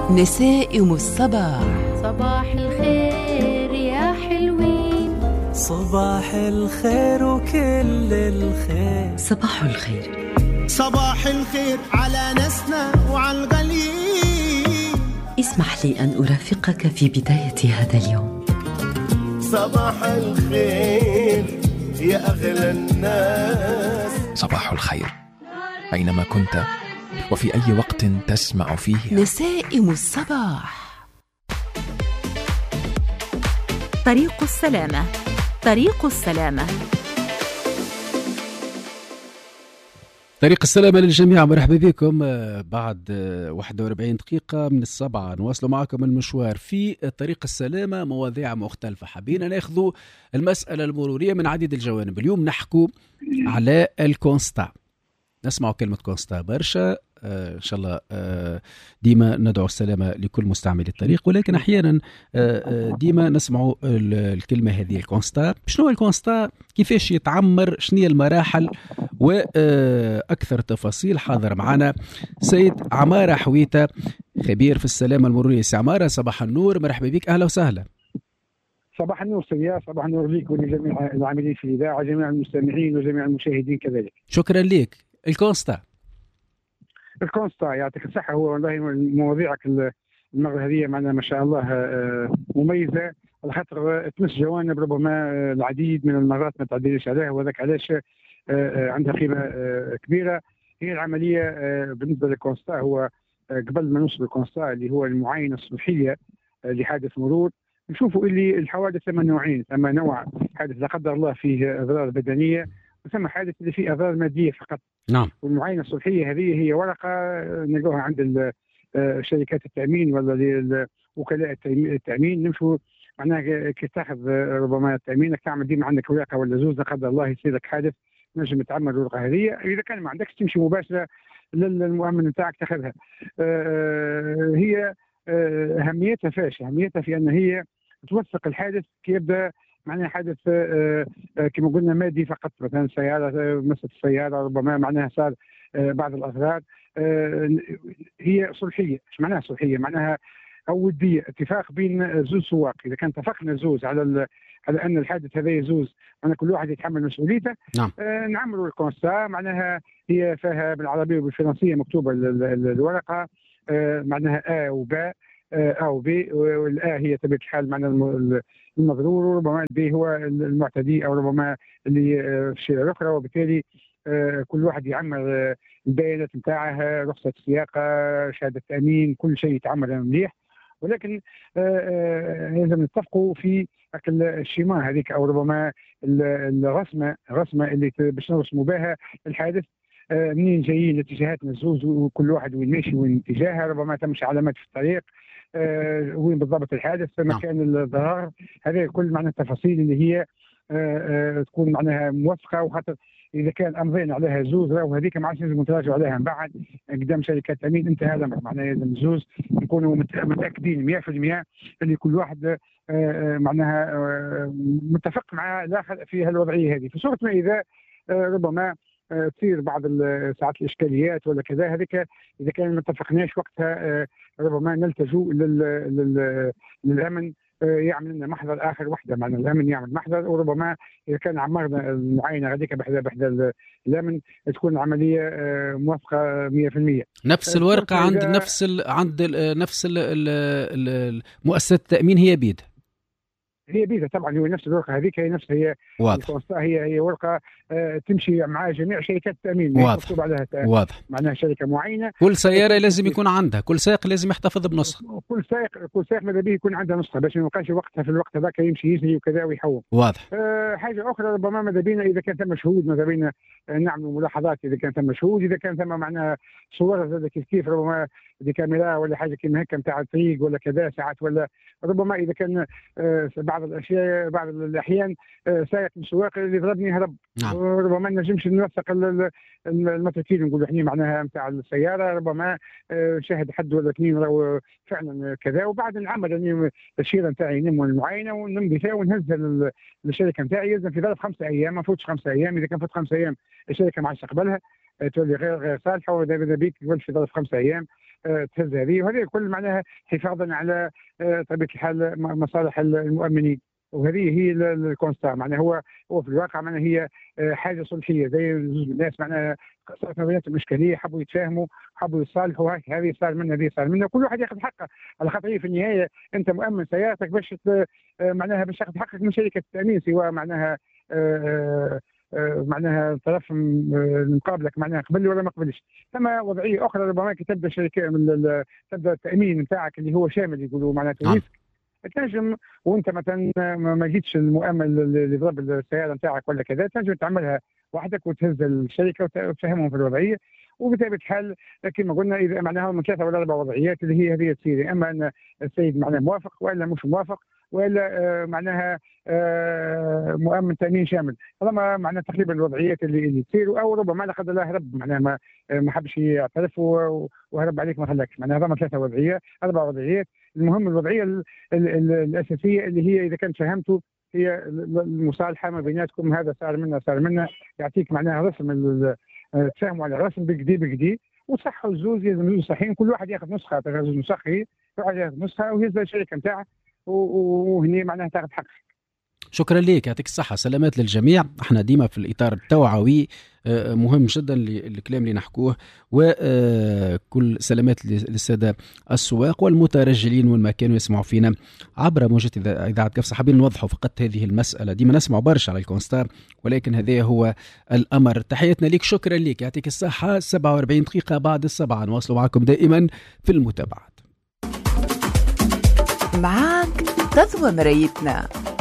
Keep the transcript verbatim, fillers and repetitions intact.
نسائم الصباح. صباح الخير يا حلوين، صباح الخير وكل الخير. صباح الخير، صباح الخير على ناسنا وعلى الغاليين. اسمح لي أن أرافقك في بداية هذا اليوم. صباح الخير يا أغلى الناس. صباح الخير أينما كنت وفي أي وقت تسمع فيه نسائم الصباح. طريق السلامة، طريق السلامة. طريق السلامة للجميع، مرحبا بكم. بعد واحد وأربعين دقيقة من السبعة نواصل معكم المشوار في طريق السلامة، مواضيع مختلفة. حبينا ناخذ المسألة المرورية من عديد الجوانب. اليوم نحكو على الكونستا. نسمع كلمة كونستا برشا، آه إن شاء الله آه ديما ندعو السلامة لكل مستعمل الطريق، ولكن أحيانا آه ديما نسمع الكلمة هذه الكونستا. شنو الكونستا؟ كيفاش يتعمر؟ شنو هي المراحل؟ وأكثر تفاصيل حاضر معنا سيد عمارة حويتة، خبير في السلامة المرورية. سي عمارة صباح النور، مرحبا بك، أهلا وسهلا. صباح النور سيدي، صباح النور ليك ولجميع العاملين في الإذاعة، جميع المستمعين وجميع المشاهدين كذلك. شكرا لك. الكونستا الكونستا يعطيك الصحة. هو والله مواضيعك المرة هذه معنا ما شاء الله مميزة، على خاطر تمس جوانب ربما العديد من المرات ما تعديلش عليها، وذاك علاش عندها قيمة كبيرة. هي العملية بالنسبة للكونستا، هو قبل ما نوصل للكونستا اللي هو المعاينة الصحية لحادث مرور، نشوفوا اللي الحوادث ثم نوعين. ثم نوع حادث لا قدر الله فيه أضرار بدنية، وثم حادث اللي فيه أضرار مادية فقط. نعم. والمعاينة الصحية هذه هي ورقة نلقوها عند شركات التأمين ولا وكلاء التأمين. نمشوا معناها كي تاخذ ربما التأمين تعمل ديما عندك ورقة ولا زوز، لا قدر الله يصير لك حادث نجم تعمل الورقة هذه. إذا كان ما عندكش تمشي مباشرة للمؤمن نتاعك تاخذها. هي أهميتها فاش؟ أهميتها في أن هي توثق الحادث كي يبدأ، معناها حادث كما قلنا مادي فقط، مثلا سيارة مست السيارة ربما معناها صار بعض الأضرار. هي صلحية. ايش معناها صلحية؟ معناها أو ودية، اتفاق بين زوج سواق. إذا كان اتفقنا زوج على على أن الحادث هذا يزوز، أن كل واحد يتحمل مسؤوليته. نعم. آه نعملوا الكونستا، معناها هي فيها بالعربية وبالفرنسية مكتوبة الورقة، آه معناها آ وباء، آ أو بي، والآ هي طبيعة الحال معنى المضرور، وربما البي هو المعتدي أو ربما اللي في الشارع الأخرى، وبالتالي كل واحد يعمل البيانات نتاعه، رخصة السياقة، شهادة تأمين، كل شيء يتعمل مليح. ولكن لازم نتفقوا في الشيما هذيك أو ربما الرسمة الرسمة اللي باش نرسموا بها الحادث، منين جايين الاتجاهات الزوز، وكل واحد وين ماشي وين اتجاهه، ربما تمشي علامات في الطريق، أه وين بالضبط الحادث، مكان الضرر، هذه كل معنى التفاصيل اللي هي أه أه تكون معناها موثقه. وخاطر اذا كان امضين عليها زوز وهذيك ما عادش لازم نتراجعوا عليها من بعد قدام شركات التامين، انتهى الامر. معناها لازم زوز نكونوا متاكدين مئة بالمئة اللي كل واحد أه أه معناها أه متفق مع الاخر في هالوضعيه هذه. في صوره ما اذا أه ربما تصير بعض ساعات الاشكاليات ولا كذا، هذيك اذا كان ما اتفقناش وقتها ربما نلتجوا للامن يعمل لنا محضر اخر وحده. معنى الامن يعمل محضر، وربما اذا كان عمرنا المعاينه هذيك بحذا بحذا الامن تكون العمليه موافقه مئة بالمئة. نفس الورقه عند نفس ال عند ال نفس مؤسسه التامين هي بيد هي بيدها طبعا. هو نفس الورقه هذيك، هي نفس هي واضح. هي هي ورقه آه تمشي مع جميع شركات التامين، مكتوب عليها واضح معناها شركه معينه. كل سياره لازم يكون عندها، كل سائق لازم يحتفظ بنسخه. كل سائق كل سائق ماذا به يكون عندها نسخه باش ما يبقاش وقتها في الوقت هذاك يمشي يجري وكذا ويحول. واضح. آه حاجه اخرى ربما ماذا بينا اذا كان ثم شهود، ماذا بينا نعملوا ملاحظات اذا كان ثم شهود، اذا كان ثم معناها صور كيف كيف ربما دي كاميرا ولا حاجه كيما هكا نتاع الطريق ولا كذا ساعات، ولا ربما اذا كان آه بعض الاشياء بعض الاحيان آه سائق السواق اللي ضربني هرب. نعم. ربما ما نجمش نوثق المتركين نقولوا احنا معناها نتاع السياره، ربما آه شاهد حد ولا اثنين راهو فعلا كذا، وبعد نعمل يعني الشيره نتاعي نم المعاينه ونمضي فيها ونهزها للشركه نتاعي. يلزم في ظرف خمسه ايام، ما فوتش خمسه ايام. اذا كان فوت خمسه ايام الشركه ما عادش تقبلها، تولي غير غير صالحه، وإذا بيك يقول في ظرف خمسه ايام تهز هذه، وهذه كل معناها حفاظا على طبيعه الحال مصالح المؤمنين. وهذه هي الكونستا، معناها هو هو في الواقع معناها هي حاجه صلحيه، زي الناس معناها صارت ما بيناتهم اشكاليه، حبوا يتفاهموا، حبوا يصالحوا، هذه صار منا هذه صار منا، كل واحد ياخذ حقه، على خاطر في النهايه انت مؤمن سيارتك باش معناها باش تاخذ حقك من شركه التامين، سواء معناها معناها طرف مقابلك معناها قبل ولا ما قبلش. ثم وضعيه اخرى ربما كي تبدا شركه تبدا التامين نتاعك اللي هو شامل، يقولوا معناها توريث، تنجم وانت مثلا ما جيتش المؤمن اللي ضرب السياره نتاعك ولا كذا، تنجم تعملها وحدك وتهز الشركه وتفهمهم في الوضعيه. وبطبيعه الحال كما قلنا اذا معناها من ثلاثه ولا اربع وضعيات اللي هي هذه تصير، اما ان السيد معناه موافق والا مش موافق، والا آه معناها آه مؤمن تامين شامل، هذا معناها تقريبا الوضعيات اللي, اللي تصير، او ربما لا قدر الله هرب معناها ما ما حبش يعترف وهرب عليك ما خلاكش، معناها هذا ثلاثه وضعيات اربع وضعيات. المهم الوضعيه ال ال ال الاساسيه اللي هي اذا كنت فهمتوا هي المصالحه ما بيناتكم، هذا صار منا صار منا، يعطيك معناها رسم، تفهموا على الرسم بكدي بكدي، وصحوا الزوز يلزم زوج صحيين، كل واحد ياخذ نسخه، زوج نسخي، كل واحد ياخذ نسخه ويهز الشركه نتاعه وهني معناها تاخذ حقك. شكرا لك، يعطيك الصحة، سلامات للجميع. احنا ديما في الإطار التوعوي مهم جدا الكلام اللي نحكوه، وكل سلامات للسادة السواق والمترجلين وين ما كانوا يسمعوا فينا عبر موجة إذاعة قفصة. حابين نوضحوا فقط هذه المسألة، ديما نسمع برشا على الكونستار ولكن هذا هو الأمر. تحياتنا لك، شكرا لك، يعطيك الصحة. سبعة وأربعين دقيقة بعد السبعة، نواصلوا معكم دائما في المتابعة. معاك تضوى مرايتنا.